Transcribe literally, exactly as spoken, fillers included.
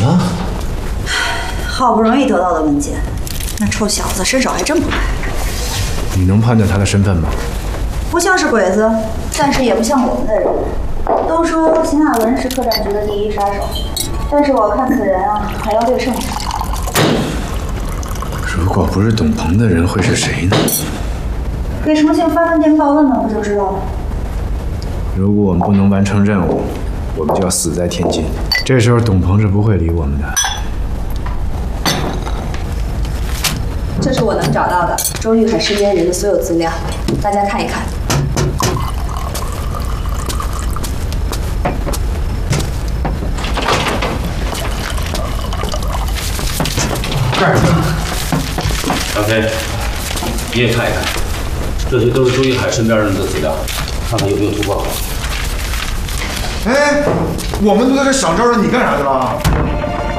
啊？ 好不容易得到的文件，那臭小子身手还真不赖。 你能判断他的身份吗？ 不像是鬼子，但是也不像我们的人。都说秦海文是客栈局的第一杀手，但是我看此人啊，还要略胜。 如果不是董鹏的人，会是谁呢？ 给重庆发份电报问问不就知道了？ 如果我们不能完成任务，我们就要死在天津。这时候董鹏是不会理我们的。 这是我能找到的周玉海身边人的所有资料，大家看一看。 这儿，小飞，你也看一看，这些都是周一海身边人的资料，看看有没有突破口。 哎，我们都在这想招了，你干啥去了？